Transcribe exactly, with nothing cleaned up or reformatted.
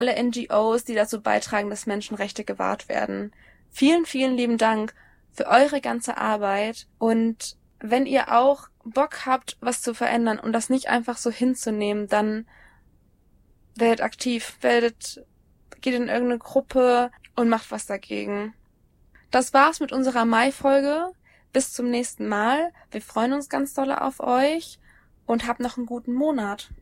alle N G Os, die dazu beitragen, dass Menschenrechte gewahrt werden. Vielen, vielen lieben Dank für eure ganze Arbeit. Und wenn ihr auch Bock habt, was zu verändern und das nicht einfach so hinzunehmen, dann werdet aktiv, werdet, geht in irgendeine Gruppe und macht was dagegen. Das war's mit unserer Mai-Folge. Bis zum nächsten Mal. Wir freuen uns ganz doll auf euch und habt noch einen guten Monat.